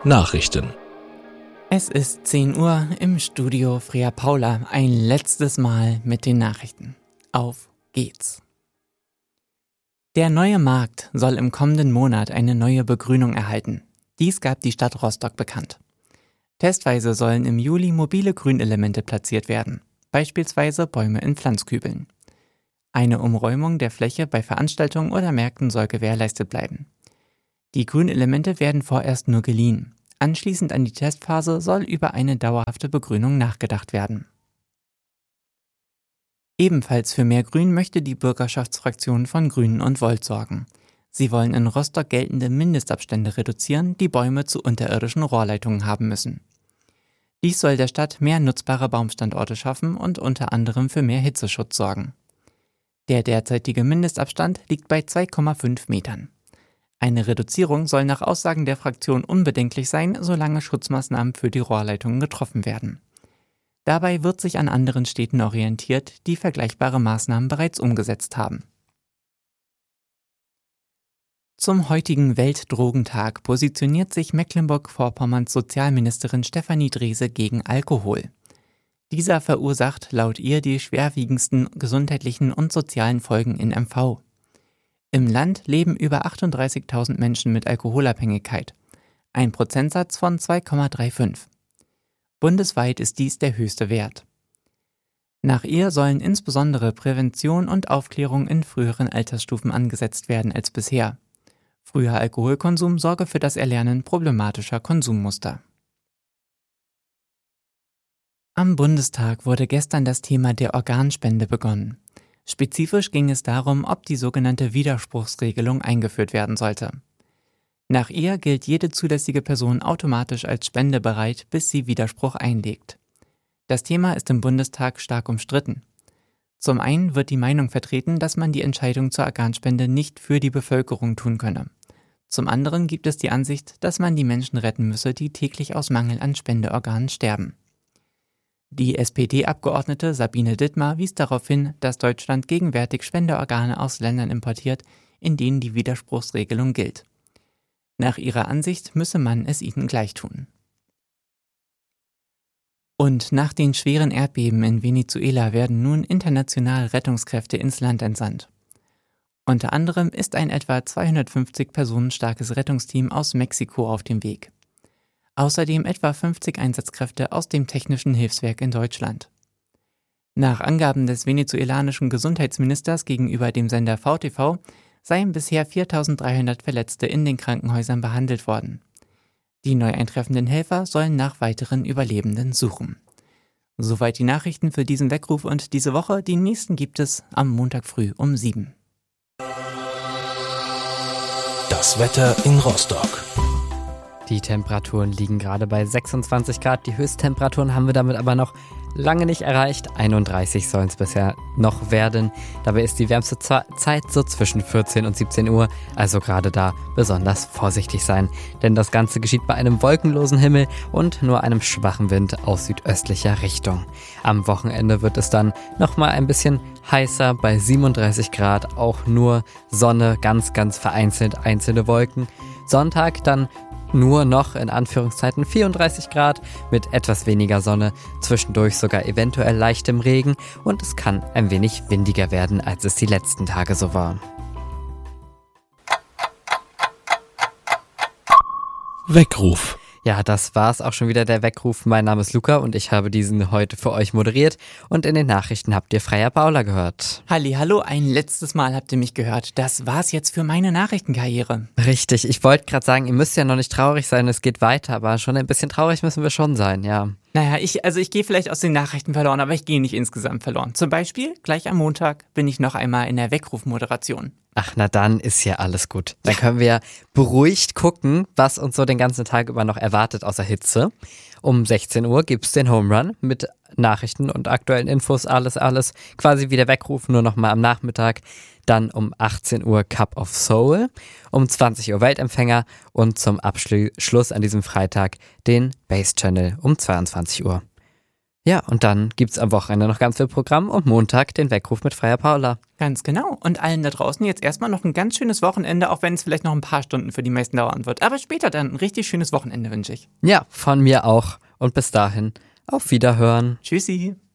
Nachrichten. Es ist 10 Uhr im Studio Freya Paula. Ein letztes Mal mit den Nachrichten. Auf geht's. Der neue Markt soll im kommenden Monat eine neue Begrünung erhalten. Dies gab die Stadt Rostock bekannt. Testweise sollen im Juli mobile Grünelemente platziert werden, beispielsweise Bäume in Pflanzkübeln. Eine Umräumung der Fläche bei Veranstaltungen oder Märkten soll gewährleistet bleiben. Die Grünelemente werden vorerst nur geliehen. Anschließend an die Testphase soll über eine dauerhafte Begrünung nachgedacht werden. Ebenfalls für mehr Grün möchte die Bürgerschaftsfraktion von Grünen und Volt sorgen. Sie wollen in Rostock geltende Mindestabstände reduzieren, die Bäume zu unterirdischen Rohrleitungen haben müssen. Dies soll der Stadt mehr nutzbare Baumstandorte schaffen und unter anderem für mehr Hitzeschutz sorgen. Der derzeitige Mindestabstand liegt bei 2,5 Metern. Eine Reduzierung soll nach Aussagen der Fraktion unbedenklich sein, solange Schutzmaßnahmen für die Rohrleitungen getroffen werden. Dabei wird sich an anderen Städten orientiert, die vergleichbare Maßnahmen bereits umgesetzt haben. Zum heutigen Weltdrogentag positioniert sich Mecklenburg-Vorpommerns Sozialministerin Stefanie Drese gegen Alkohol. Dieser verursacht laut ihr die schwerwiegendsten gesundheitlichen und sozialen Folgen in MV. Im Land leben über 38.000 Menschen mit Alkoholabhängigkeit, ein Prozentsatz von 2,35. Bundesweit ist dies der höchste Wert. Nach ihr sollen insbesondere Prävention und Aufklärung in früheren Altersstufen angesetzt werden als bisher. Früher Alkoholkonsum sorge für das Erlernen problematischer Konsummuster. Am Bundestag wurde gestern das Thema der Organspende begonnen. Spezifisch ging es darum, ob die sogenannte Widerspruchsregelung eingeführt werden sollte. Nach ihr gilt jede zulässige Person automatisch als spendebereit, bis sie Widerspruch einlegt. Das Thema ist im Bundestag stark umstritten. Zum einen wird die Meinung vertreten, dass man die Entscheidung zur Organspende nicht für die Bevölkerung tun könne. Zum anderen gibt es die Ansicht, dass man die Menschen retten müsse, die täglich aus Mangel an Spendeorganen sterben. Die SPD-Abgeordnete Sabine Dittmar wies darauf hin, dass Deutschland gegenwärtig Spendeorgane aus Ländern importiert, in denen die Widerspruchsregelung gilt. Nach ihrer Ansicht müsse man es ihnen gleich tun. Und nach den schweren Erdbeben in Venezuela werden nun international Rettungskräfte ins Land entsandt. Unter anderem ist ein etwa 250 Personen starkes Rettungsteam aus Mexiko auf dem Weg. Außerdem etwa 50 Einsatzkräfte aus dem Technischen Hilfswerk in Deutschland. Nach Angaben des venezuelanischen Gesundheitsministers gegenüber dem Sender VTV seien bisher 4.300 Verletzte in den Krankenhäusern behandelt worden. Die neu eintreffenden Helfer sollen nach weiteren Überlebenden suchen. Soweit die Nachrichten für diesen Weckruf und diese Woche. Die nächsten gibt es am Montag früh um 7. Das Wetter in Rostock. Die Temperaturen liegen gerade bei 26 Grad. Die Höchsttemperaturen haben wir damit aber noch lange nicht erreicht. 31 sollen es bisher noch werden. Dabei ist die wärmste Zeit so zwischen 14 und 17 Uhr. Also gerade da besonders vorsichtig sein. Denn das Ganze geschieht bei einem wolkenlosen Himmel und nur einem schwachen Wind aus südöstlicher Richtung. Am Wochenende wird es dann nochmal ein bisschen heißer bei 37 Grad. Auch nur Sonne, ganz, ganz vereinzelt einzelne Wolken. Sonntag dann nur noch in Anführungszeiten 34 Grad mit etwas weniger Sonne, zwischendurch sogar eventuell leichtem Regen und es kann ein wenig windiger werden, als es die letzten Tage so war. Weckruf. Ja, das war's auch schon wieder, der Weckruf. Mein Name ist Luca und ich habe diesen heute für euch moderiert und in den Nachrichten habt ihr Freya Paula gehört. Hallihallo, ein letztes Mal habt ihr mich gehört. Das war's jetzt für meine Nachrichtenkarriere. Richtig, ich wollte gerade sagen, ihr müsst ja noch nicht traurig sein, es geht weiter, aber schon ein bisschen traurig müssen wir schon sein, ja. Naja, ich gehe vielleicht aus den Nachrichten verloren, aber ich gehe nicht insgesamt verloren. Zum Beispiel, gleich am Montag bin ich noch einmal in der Weckrufmoderation. Ach, na dann ist ja alles gut. Dann können wir beruhigt gucken, was uns so den ganzen Tag über noch erwartet außer Hitze. Um 16 Uhr gibt's den Home Run mit Nachrichten und aktuellen Infos, alles quasi wie der Weckruf, nur nochmal am Nachmittag. Dann um 18 Uhr Cup of Soul, um 20 Uhr Weltempfänger und zum Abschluss an diesem Freitag den Bass Channel um 22 Uhr. Ja, und dann gibt's am Wochenende noch ganz viel Programm und Montag den Weckruf mit Freier Paula. Ganz genau. Und allen da draußen jetzt erstmal noch ein ganz schönes Wochenende, auch wenn es vielleicht noch ein paar Stunden für die meisten dauern wird. Aber später dann ein richtig schönes Wochenende wünsche ich. Ja, von mir auch. Und bis dahin, auf Wiederhören. Tschüssi.